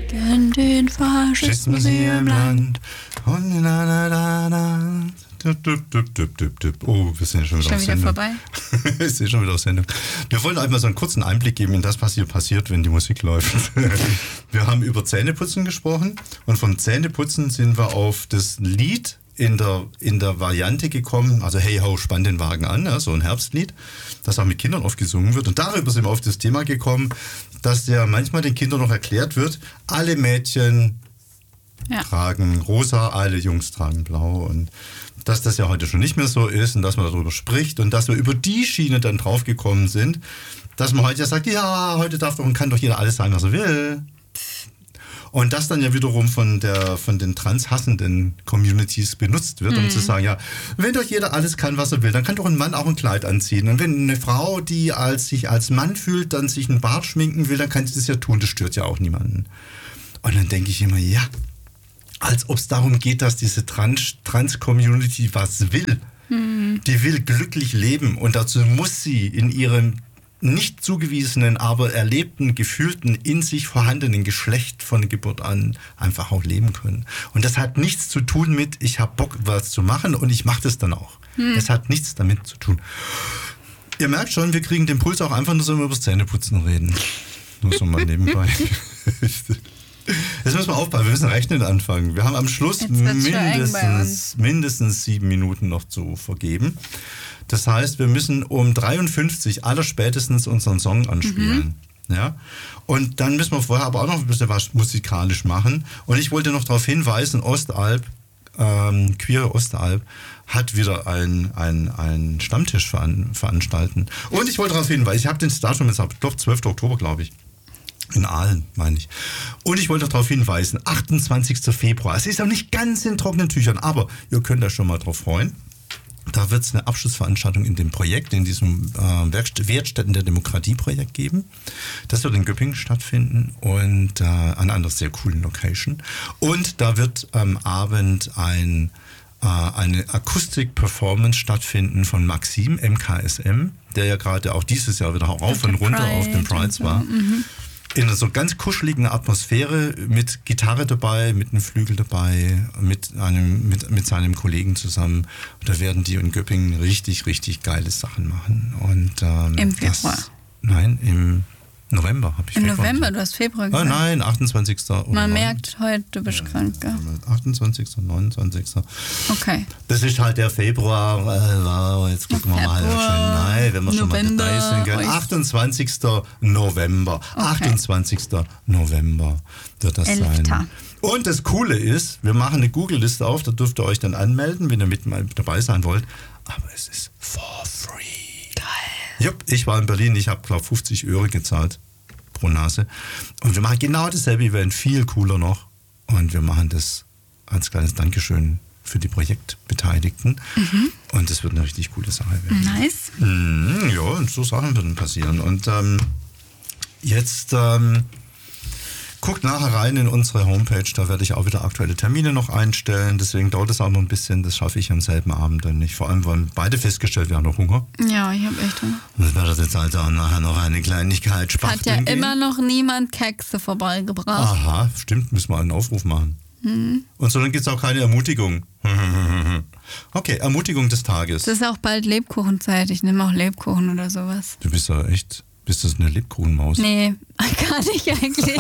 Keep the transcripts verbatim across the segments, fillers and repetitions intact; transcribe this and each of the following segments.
Gegen den Faschismus hier im Land. Und na, na, na, na. Oh, wir sind ja schon wieder schon auf wieder Sendung. vorbei. Wir sind schon wieder auf Sendung. Wir wollen euch mal so einen kurzen Einblick geben in das, was hier passiert, wenn die Musik läuft. Wir haben über Zähneputzen gesprochen und vom Zähneputzen sind wir auf das Lied in der, in der Variante gekommen, also Hey Ho, spann den Wagen an, ja, so ein Herbstlied, das auch mit Kindern oft gesungen wird. Und darüber sind wir auf das Thema gekommen, dass ja manchmal den Kindern noch erklärt wird, alle Mädchen ja. tragen rosa, alle Jungs tragen blau und dass das ja heute schon nicht mehr so ist und dass man darüber spricht und dass wir über die Schiene dann draufgekommen sind, dass man heute ja sagt, ja, heute darf doch und kann doch jeder alles sein, was er will. Und das dann ja wiederum von der von den transhassenden Communities benutzt wird, um mhm. zu sagen, ja, wenn doch jeder alles kann, was er will, dann kann doch ein Mann auch ein Kleid anziehen. Und wenn eine Frau, die als sich als Mann fühlt, dann sich einen Bart schminken will, dann kann sie das ja tun, das stört ja auch niemanden. Und dann denke ich immer, ja, als ob es darum geht, dass diese Trans- Trans-Community was will. Mhm. Die will glücklich leben und dazu muss sie in ihrem nicht zugewiesenen, aber erlebten, gefühlten, in sich vorhandenen Geschlecht von der Geburt an einfach auch leben können. Und das hat nichts zu tun mit, ich habe Bock, was zu machen und ich mache das dann auch. Mhm. Das hat nichts damit zu tun. Ihr merkt schon, wir kriegen den Puls auch einfach nur so über das Zähneputzen reden. Nur so mal nebenbei. Jetzt müssen wir aufpassen, wir müssen rechnen anfangen. Wir haben am Schluss mindestens, mindestens sieben Minuten noch zu vergeben. Das heißt, wir müssen um dreiundfünfzig allerspätestens unseren Song anspielen. Mhm. Ja? Und dann müssen wir vorher aber auch noch ein bisschen was musikalisch machen. Und ich wollte noch darauf hinweisen, Ostalb, ähm, Queere Ostalb, hat wieder einen ein Stammtisch veran, veranstalten. Und ich wollte darauf hinweisen, ich habe den Datum jetzt, doch zwölften Oktober, glaube ich. In Aalen, meine ich. Und ich wollte darauf hinweisen, achtundzwanzigsten Februar. Es ist auch nicht ganz in trockenen Tüchern, aber ihr könnt euch schon mal drauf freuen. Da wird es eine Abschlussveranstaltung in dem Projekt, in diesem äh, Werkstätten der Demokratie-Projekt geben. Das wird in Göppingen stattfinden und äh, an einer sehr coolen Location. Und da wird am Abend ein, äh, eine Akustik-Performance stattfinden von Maxim, M K S M, der ja gerade auch dieses Jahr wieder rauf und runter Pride auf den Prides war. Mhm. In einer so ganz kuscheligen Atmosphäre mit Gitarre dabei, mit einem Flügel dabei, mit einem mit, mit seinem Kollegen zusammen. Und da werden die in Göppingen richtig, richtig geile Sachen machen. Und, ähm, im Februar? Das, nein, im November habe ich Im Februar November, gesagt. du hast Februar Ah, gesagt. nein, achtundzwanzigsten Man oder merkt heute, du bist ja, krank, gell? achtundzwanzigsten, neunundzwanzigsten Okay. Das ist halt der Februar. Äh, wow, jetzt gucken wir mal. Nein, wenn wir schon mal dabei sind. Gell? achtundzwanzigsten November. Okay. achtundzwanzigsten November wird das Elfter. sein. Und das Coole ist, wir machen eine Google-Liste auf, da dürft ihr euch dann anmelden, wenn ihr mit mal dabei sein wollt. Aber es ist for free. Geil. Jupp, ich war in Berlin, ich habe, glaube ich, fünfzig Euro gezahlt pro Nase. Und wir machen genau dasselbe Event, viel cooler noch. Und wir machen das als kleines Dankeschön für die Projektbeteiligten. Mhm. Und das wird eine richtig coole Sache werden. Nice. Mhm, ja, und so Sachen werden passieren. Und ähm, jetzt ähm, guckt nachher rein in unsere Homepage, da werde ich auch wieder aktuelle Termine noch einstellen. Deswegen dauert es auch noch ein bisschen, das schaffe ich am selben Abend dann nicht. Vor allem, weil beide festgestellt, wir haben noch Hunger. Ja, ich habe echt Hunger. Das wird jetzt also auch nachher noch eine Kleinigkeit spachteln. Hat ja gehen. immer noch niemand Kekse vorbeigebracht. Aha, stimmt, müssen wir einen Aufruf machen. Mhm. Und so dann gibt es auch keine Ermutigung. Okay, Ermutigung des Tages. Es ist auch bald Lebkuchenzeit, ich nehme auch Lebkuchen oder sowas. Du bist ja echt... Bist du eine Lebkuchenmaus? Nee, gar nicht eigentlich.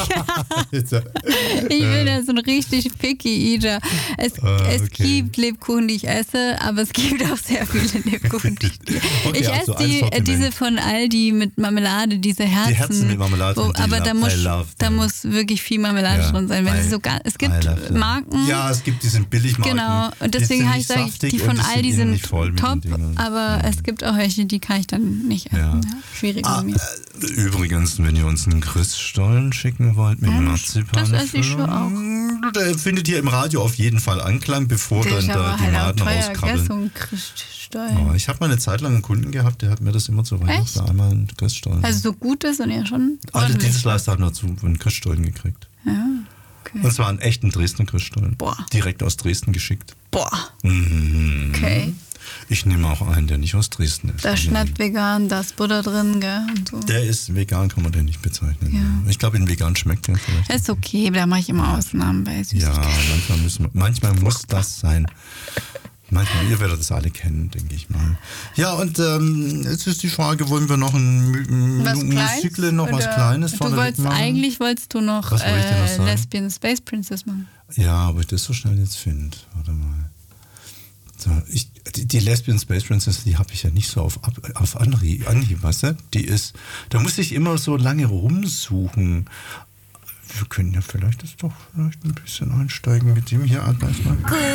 Ich bin ja so ein richtig picky Eater. Es, ah, okay. es gibt Lebkuchen, die ich esse, aber es gibt auch sehr viele Lebkuchen, die ich okay, ich also esse die, diese von Aldi mit Marmelade, diese Herzen. Die Herzen mit Marmelade. Wo, aber da muss, da muss wirklich viel Marmelade ja, drin sein. Wenn I, so gar, es gibt Marken. Ja, es gibt diese Billigmarken. Genau, und deswegen habe ich gesagt, die von Aldi sind top, aber ja. es gibt auch welche, die kann ich dann nicht essen. Ja. Ja, schwierig ah, bei mir. Übrigens, wenn ihr uns einen Christstollen schicken wollt mit ja, Marzipan, das esse ich schon auch. Der findet ihr im Radio auf jeden Fall Anklang, bevor der dann da die Maden rauskrabbeln. So ein Christstollen. Oh, ich habe mal eine Zeit lang einen Kunden gehabt, der hat mir das immer zu Weihnachten einmal einen Christstollen. Also so gut ist und ja schon. Alle Dienstleister haben dazu einen Christstollen gekriegt. Ja, okay. Und zwar einen echten Dresdner Christstollen. Boah. Direkt aus Dresden geschickt. Boah. Mhm. Okay. Ich nehme auch einen, der nicht aus Dresden ist. Da ist nicht vegan, da ist Butter drin, gell? Und so. Der ist vegan, kann man den nicht bezeichnen. Ja. Ich glaube, in vegan schmeckt der vielleicht. Ist okay, da mache ich immer Ausnahmen bei Süßigkeiten. Ja, manchmal, müssen wir, manchmal muss das sein. Manchmal, ihr werdet das alle kennen, denke ich mal. Ja, und ähm, jetzt ist die Frage, wollen wir noch ein was Musikle, noch was Kleines du wolltest, machen? Eigentlich wolltest du noch, was wollte ich denn noch äh, sagen? Lesbian Space Princess machen. Ja, ob ich das so schnell jetzt finde. Warte mal. So, ich, die, die Lesbian Space Princess, die habe ich ja nicht so auf, auf Anhieb, Anhieb, weißt du? Die ist, da muss ich immer so lange rumsuchen. Wir können ja vielleicht das doch vielleicht ein bisschen einsteigen mit dem hier erstmal.